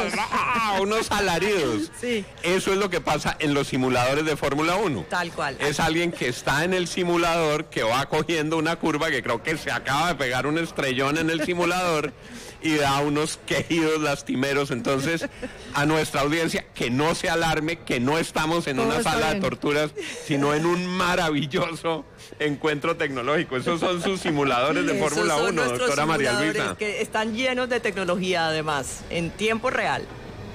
unos alaridos. Sí. Eso es lo que pasa en los simuladores de Fórmula 1. Tal cual. Es alguien que está en el simulador, que va cogiendo una curva, que creo que se acaba de pegar un estrellón en el simulador y da unos quejidos lastimeros. Entonces, a nuestra audiencia, que no se alarme, que no estamos en una sala de torturas, sino en un maravilloso encuentro tecnológico. Esos son sus simuladores de Fórmula 1, doctora María Luisa. Que están llenos de tecnología, además, en tiempo real.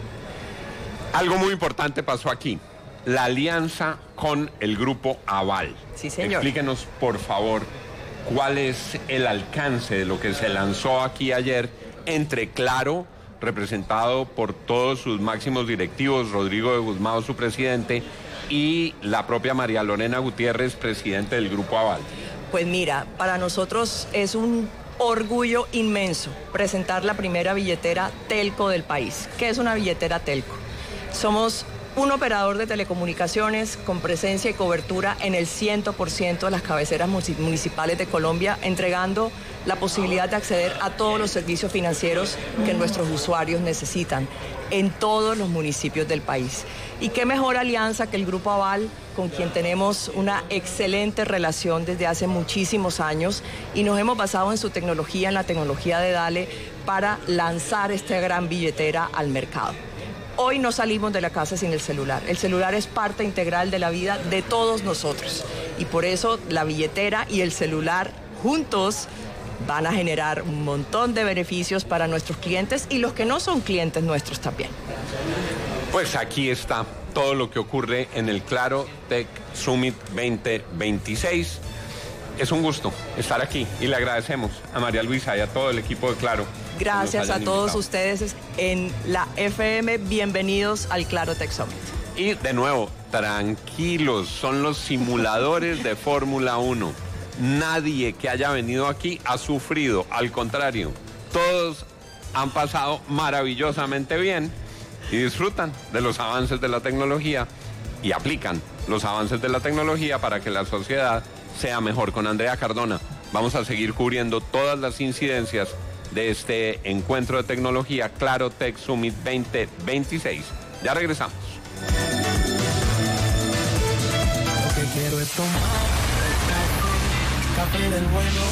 Algo muy importante pasó aquí. La alianza con el grupo Aval. Sí, señor. Explíquenos, por favor, cuál es el alcance de lo que se lanzó aquí ayer entre Claro, representado por todos sus máximos directivos, Rodrigo de Guzmán, su presidente, y la propia María Lorena Gutiérrez, presidente del grupo Aval. Pues mira, para nosotros es un orgullo inmenso presentar la primera billetera telco del país. ¿Qué es una billetera telco? Somos un operador de telecomunicaciones con presencia y cobertura en el 100% de las cabeceras municipales de Colombia, entregando la posibilidad de acceder a todos los servicios financieros que nuestros usuarios necesitan en todos los municipios del país. Y qué mejor alianza que el Grupo Aval, con quien tenemos una excelente relación desde hace muchísimos años y nos hemos basado en su tecnología, en la tecnología de Dale, para lanzar esta gran billetera al mercado. Hoy no salimos de la casa sin el celular. El celular es parte integral de la vida de todos nosotros. Y por eso la billetera y el celular juntos van a generar un montón de beneficios para nuestros clientes y los que no son clientes nuestros también. Pues aquí está todo lo que ocurre en el Claro Tech Summit 2026. Es un gusto estar aquí y le agradecemos a María Luisa y a todo el equipo de Claro. Gracias a todos ustedes en la FM. Bienvenidos al Claro Tech Summit. Y de nuevo, tranquilos, son los simuladores de Fórmula 1. Nadie que haya venido aquí ha sufrido, al contrario, todos han pasado maravillosamente bien y disfrutan de los avances de la tecnología y aplican los avances de la tecnología para que la sociedad sea mejor. Con Andrea Cardona vamos a seguir cubriendo todas las incidencias de este encuentro de tecnología Claro Tech Summit 2026. Ya regresamos. Lo que quiero es tomar café del bueno.